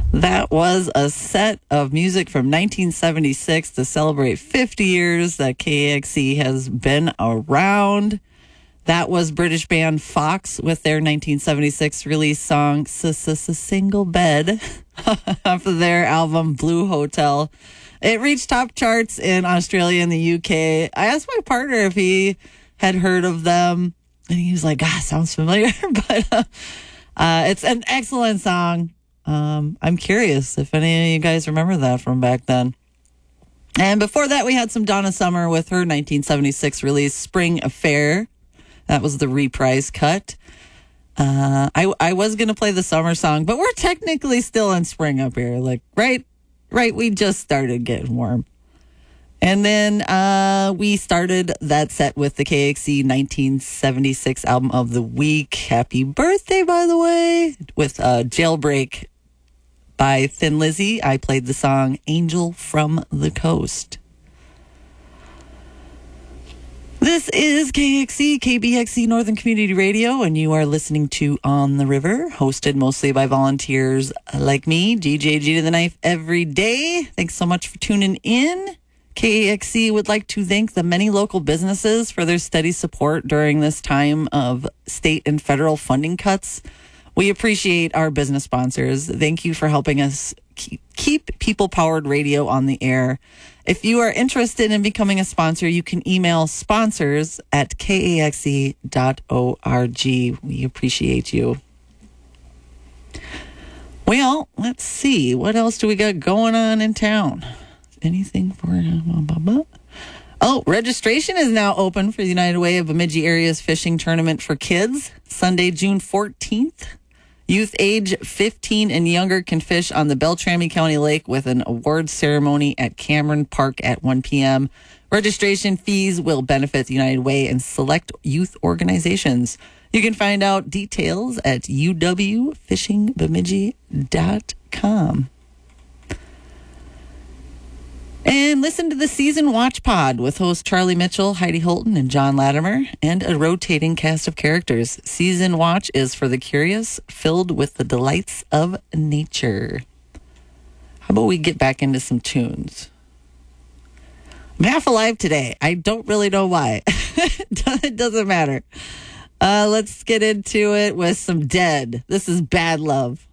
That was a set of music from 1976 to celebrate 50 years that KAXE has been around. That was British band Fox with their 1976 release song, Single Bed, off of their album Blue Hotel. It reached top charts in Australia and the UK. I asked my partner if he had heard of them, and he was like, sounds familiar. But it's an excellent song. I'm curious if any of you guys remember that from back then. And before that, we had some Donna Summer with her 1976 release, Spring Affair. That was the reprise cut. I was going to play the summer song, but we're technically still in spring up here. Like, right, we just started getting warm. And then we started that set with the KAXE 1976 album of the week. Happy birthday, by the way, with Jailbreak by Thin Lizzy. I played the song Angel from the Coast. This is KXE, KBXE Northern Community Radio, and you are listening to On the River, hosted mostly by volunteers like me, GJG to the Knife, every day. Thanks so much for tuning in. KXE would like to thank the many local businesses for their steady support during this time of state and federal funding cuts. We appreciate our business sponsors. Thank you for helping us keep people-powered radio on the air. If you are interested in becoming a sponsor, you can email sponsors@kaxe.org. We appreciate you. Well, let's see. What else do we got going on in town? Anything for... Oh, registration is now open for the United Way of Bemidji Area's fishing tournament for kids. Sunday, June 14th. Youth age 15 and younger can fish on the Beltrami County Lake with an awards ceremony at Cameron Park at 1 p.m. Registration fees will benefit the United Way and select youth organizations. You can find out details at uwfishingbemidji.com. And listen to the Season Watch Pod with host Charlie Mitchell, Heidi Holton, and John Latimer, and a rotating cast of characters. Season Watch is for the curious, filled with the delights of nature. How about we get back into some tunes? I'm half alive today. I don't really know why. It doesn't matter. Let's get into it with some Dead. This is Bad Love.